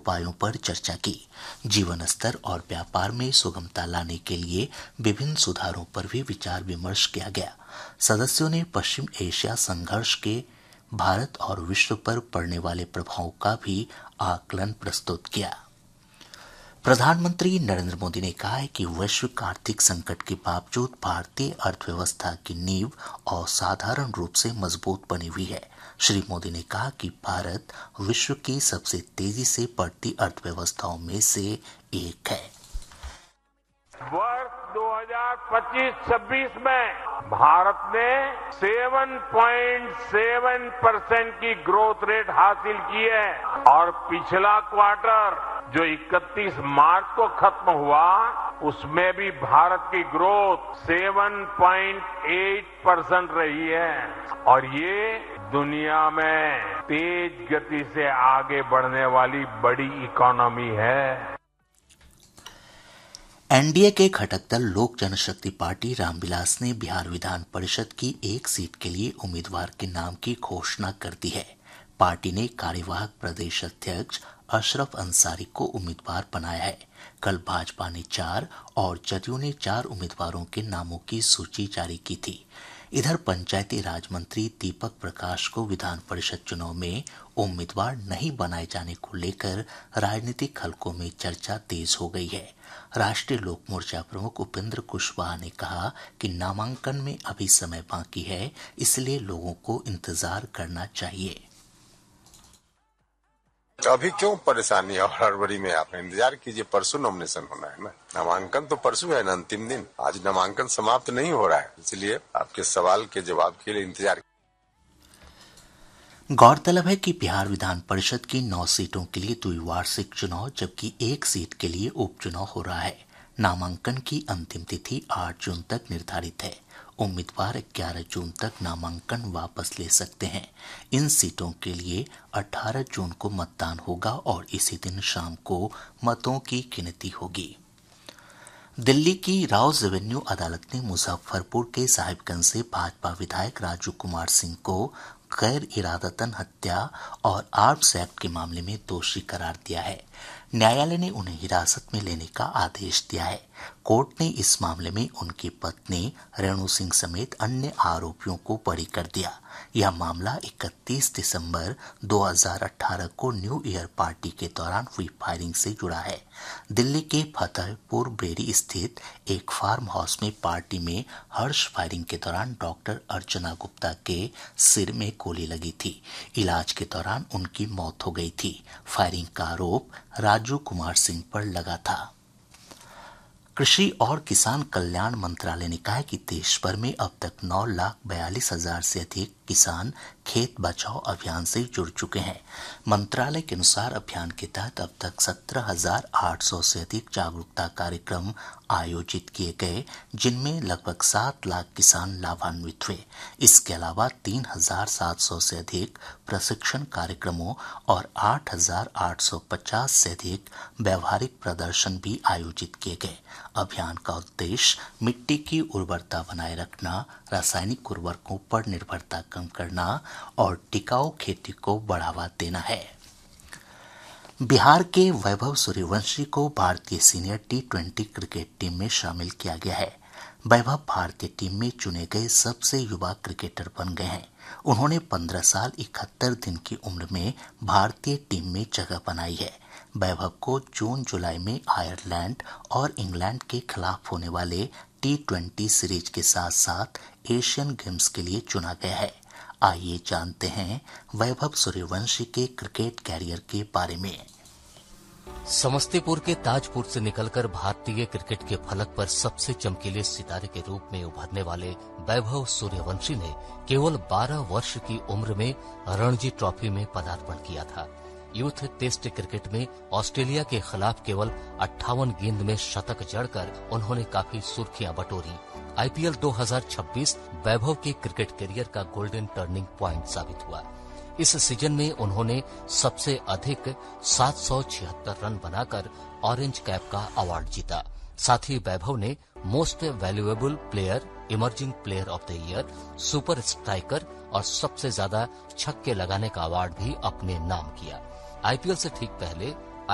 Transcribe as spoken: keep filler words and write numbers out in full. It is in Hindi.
उपायों पर चर्चा की। जीवन स्तर और व्यापार में सुगमता लाने के लिए विभिन्न सुधारों पर भी विचार विमर्श किया गया। सदस्यों ने पश्चिम एशिया संघर्ष के भारत और विश्व पर पड़ने वाले प्रभाव का भी आकलन प्रस्तुत किया। प्रधानमंत्री नरेंद्र मोदी ने कहा है कि वैश्विक आर्थिक संकट के बावजूद भारतीय अर्थव्यवस्था की नींव असाधारण रूप से मजबूत बनी हुई है। श्री मोदी ने कहा कि भारत विश्व की सबसे तेजी से बढ़ती अर्थव्यवस्थाओं में से एक है। वर्ष दो हज़ार पच्चीस छब्बीस में भारत ने सात पॉइंट सात परसेंट की ग्रोथ रेट हासिल की है और पिछला क्वार्टर जो इकतीस मार्च को खत्म हुआ उसमें भी भारत की ग्रोथ सात पॉइंट आठ परसेंट रही है और ये दुनिया में तेज गति से आगे बढ़ने वाली बड़ी इकोनॉमी है। एनडीए के घटक दल लोक जनशक्ति पार्टी रामविलास ने बिहार विधान परिषद की एक सीट के लिए उम्मीदवार के नाम की घोषणा कर दी है। पार्टी ने कार्यवाहक प्रदेश अध्यक्ष अशरफ अंसारी को उम्मीदवार बनाया है। कल भाजपा ने चार और जदयू ने चार उम्मीदवारों के नामों की सूची जारी की थी। इधर पंचायती राज मंत्री दीपक प्रकाश को विधान परिषद चुनाव में उम्मीदवार नहीं बनाए जाने को लेकर राजनीतिक हलकों में चर्चा तेज हो गई है। राष्ट्रीय लोक मोर्चा प्रमुख उपेंद्र कुशवाहा ने कहा कि नामांकन में अभी समय बाकी है, इसलिए लोगों को इंतजार करना चाहिए। अभी क्यों परेशानी और हड़बड़ी में आप इंतजार कीजिए, परसों नॉमिनेशन होना है ना। नामांकन तो परसों है ना, अंतिम दिन। आज नामांकन समाप्त नहीं हो रहा है, इसलिए आपके सवाल के जवाब के लिए इंतजार। गौरतलब है कि बिहार विधान परिषद की नौ सीटों के लिए द्विवार्षिक चुनाव जबकि एक सीट के लिए उपचुनाव हो रहा है। नामांकन की अंतिम तिथि आठ जून तक निर्धारित है। उम्मीदवार ग्यारह जून तक नामांकन वापस ले सकते हैं। इन सीटों के लिए अठारह जून को मतदान होगा और इसी दिन शाम को मतों की गिनती होगी। दिल्ली की राउज एवेन्यू अदालत ने मुजफ्फरपुर के साहिबगंज से भाजपा विधायक राजू कुमार सिंह को गैर इरादतन हत्या और आर्म्स एक्ट के मामले में दोषी करार दिया है। न्यायालय ने उन्हें हिरासत में लेने का आदेश दिया है। कोर्ट ने इस मामले में उनकी पत्नी रेणु सिंह समेत अन्य आरोपियों को बरी कर दिया। यह मामला इकतीस दिसंबर दो हज़ार अठारह को न्यू ईयर पार्टी के दौरान हुई फायरिंग से जुड़ा है। दिल्ली के फतेहपुर बेरी स्थित एक फार्म हाउस में पार्टी में हर्ष फायरिंग के दौरान डॉक्टर अर्चना गुप्ता के सिर में गोली लगी थी। इलाज के दौरान उनकी मौत हो गई थी। फायरिंग का आरोप राजू कुमार सिंह पर लगा था। कृषि और किसान कल्याण मंत्रालय ने कहा है कि देश भर में अब तक नौ लाख बयालीस हजार से अधिक किसान खेत बचाओ अभियान से जुड़ चुके हैं। मंत्रालय के अनुसार अभियान के तहत अब तक सत्रह हजार आठ सौ से अधिक जागरूकता कार्यक्रम आयोजित किए गए, जिनमें लगभग सात लाख किसान लाभान्वित हुए। इसके अलावा तीन हजार सात सौ से अधिक प्रशिक्षण कार्यक्रमों और आठ हजार आठ सौ पचास से अधिक व्यवहारिक प्रदर्शन भी आयोजित किए गए। अभियान का उद्देश्य मिट्टी की उर्वरता बनाए रखना, रासायनिक उर्वरकों पर निर्भरता कम करना और टिकाऊ खेती को बढ़ावा देना है। बिहार के वैभव सूर्यवंशी को भारतीय senior T twenty cricket team में शामिल किया गया है। वैभव भारतीय टीम में चुने गए सबसे युवा क्रिकेटर बन गए हैं। उन्होंने पंद्रह साल इकहत्तर दिन की उम्र में भारतीय टीम में जगह बनाई है। वैभव को जून जुलाई में आयरलैंड और इंग्लैंड के खिलाफ होने वाले टी ट्वेंटी सीरीज के साथ साथ एशियन गेम्स के लिए चुना गया है। आइए जानते हैं वैभव सूर्यवंशी के क्रिकेट कैरियर के बारे में। समस्तीपुर के ताजपुर से निकलकर भारतीय क्रिकेट के फलक पर सबसे चमकीले सितारे के रूप में उभरने वाले वैभव सूर्यवंशी ने केवल बारह वर्ष की उम्र में रणजी ट्रॉफी में पदार्पण किया था। यूथ टेस्ट क्रिकेट में ऑस्ट्रेलिया के खिलाफ केवल अट्ठावन गेंद में शतक जड़कर उन्होंने काफी सुर्खियां बटोरी। आईपीएल दो हज़ार छब्बीस वैभव के क्रिकेट करियर का गोल्डन टर्निंग पॉइंट साबित हुआ। इस सीजन में उन्होंने सबसे अधिक सात सौ छिहत्तर रन बनाकर ऑरेंज कैप का अवार्ड जीता। साथ ही वैभव ने most valuable player, emerging player of the year, super striker और सबसे ज्यादा छक्के लगाने का अवार्ड भी अपने नाम किया। आईपीएल से ठीक पहले